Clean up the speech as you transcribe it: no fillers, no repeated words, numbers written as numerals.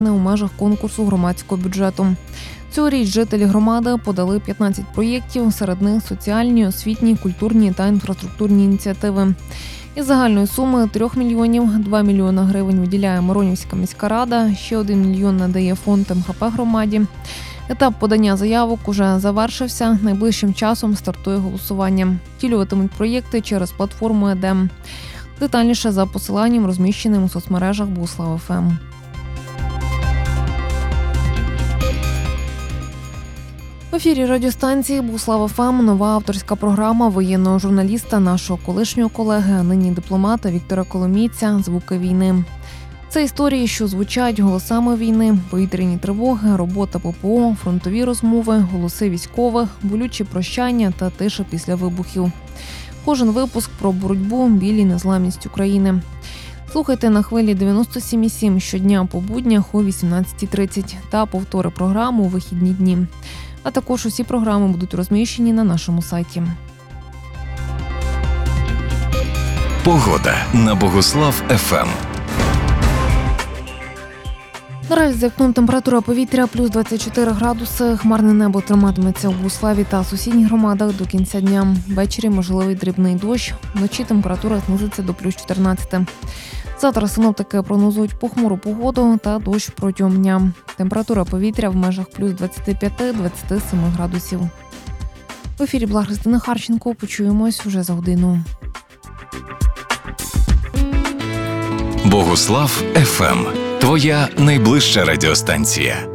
у межах конкурсу громадського бюджету. Цьогоріч жителі громади подали 15 проєктів, серед них соціальні, освітні, культурні та інфраструктурні ініціативи. Із загальної суми 3 мільйонів 2 мільйона гривень виділяє Миронівська міська рада, ще 1 мільйон надає фонд МХП громаді. Етап подання заявок уже завершився, найближчим часом стартує голосування. Втілюватимуть проєкти через платформу ЕДЕМ. Детальніше за посиланням, розміщеним у соцмережах Богуслав ФМ. В ефірі радіостанції Богуслав ФМ нова авторська програма воєнного журналіста, нашого колишнього колеги, а нині дипломата Віктора Коломійця «Звуки війни». Це історії, що звучать голосами війни, повітряні тривоги, робота ППО, фронтові розмови, голоси військових, болючі прощання та тиша після вибухів. Кожен випуск про боротьбу, біль і незламність України. Слухайте на хвилі 97,7 щодня по буднях о 18:30 та повтори програми у вихідні дні. А також усі програми будуть розміщені на нашому сайті. Погода на Богуслав ФМ. Наразі за вікном температура повітря плюс 24 градуси. Хмарне небо триматиметься у Богуславі та сусідніх громадах до кінця дня. Ввечері можливий дрібний дощ. Вночі температура знизиться до плюс 14. Завтра синоптики прогнозують похмуру погоду та дощ протягом дня. Температура повітря в межах плюс 25-27 градусів. В ефірі була Христина Харченко. Почуємось вже за годину. Богуслав ФМ. Твоя найближча радіостанція.